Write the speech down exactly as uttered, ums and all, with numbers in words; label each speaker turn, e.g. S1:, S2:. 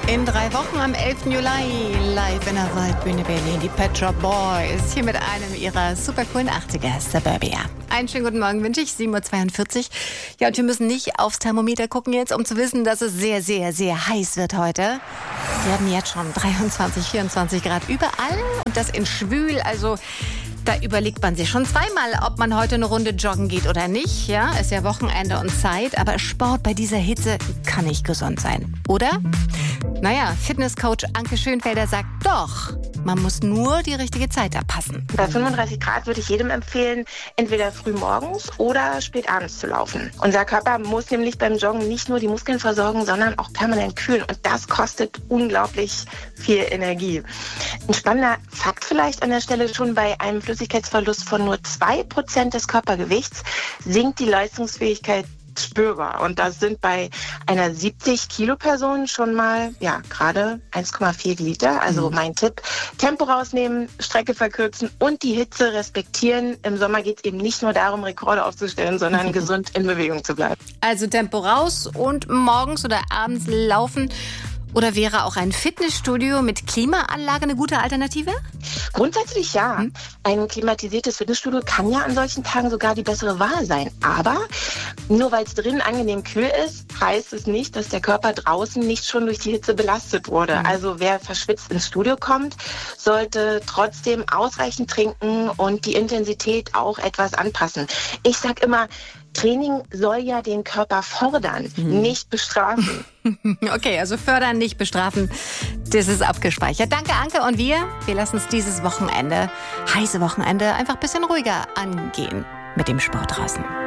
S1: In drei Wochen am elften Juli live in der Waldbühne Berlin. Die Pet Shop Boys hier mit einem ihrer super coolen achtziger Suburbia. Einen schönen guten Morgen wünsche ich, sieben Uhr zweiundvierzig. Ja, und wir müssen nicht aufs Thermometer gucken jetzt, um zu wissen, dass es sehr, sehr, sehr heiß wird heute. Wir haben jetzt schon dreiundzwanzig, vierundzwanzig Grad überall und das in schwül, also da überlegt man sich schon zweimal, ob man heute eine Runde joggen geht oder nicht. Ja, ist ja Wochenende und Zeit, aber Sport bei dieser Hitze kann nicht gesund sein, oder? Naja, Fitnesscoach Anke Schönfelder sagt doch, man muss nur die richtige Zeit abpassen.
S2: Bei fünfunddreißig Grad würde ich jedem empfehlen, entweder früh morgens oder spät abends zu laufen. Unser Körper muss nämlich beim Joggen nicht nur die Muskeln versorgen, sondern auch permanent kühlen. Und das kostet unglaublich viel Energie. Ein spannender Fakt vielleicht an der Stelle: schon bei einem Flüssigkeitsverlust von nur zwei Prozent des Körpergewichts sinkt die Leistungsfähigkeit spürbar. Und das sind bei einer siebzig Kilo Person schon mal, ja, gerade eins Komma vier Liter. Also mhm. mein Tipp: Tempo rausnehmen, Strecke verkürzen und die Hitze respektieren. Im Sommer geht es eben nicht nur darum, Rekorde aufzustellen, sondern gesund in Bewegung zu bleiben.
S1: Also Tempo raus und morgens oder abends laufen. Oder wäre auch ein Fitnessstudio mit Klimaanlage eine gute Alternative?
S2: Grundsätzlich ja. Hm. Ein klimatisiertes Fitnessstudio kann ja an solchen Tagen sogar die bessere Wahl sein. Aber nur weil es drinnen angenehm kühl ist, heißt es nicht, dass der Körper draußen nicht schon durch die Hitze belastet wurde. Hm. Also wer verschwitzt ins Studio kommt, sollte trotzdem ausreichend trinken und die Intensität auch etwas anpassen. Ich sag immer, Training soll ja den Körper fordern, mhm. nicht bestrafen.
S1: Okay, also fördern, nicht bestrafen. Das ist abgespeichert. Danke, Anke. Und wir, wir lassen es dieses Wochenende, heiße Wochenende, einfach ein bisschen ruhiger angehen mit dem Sport draußen.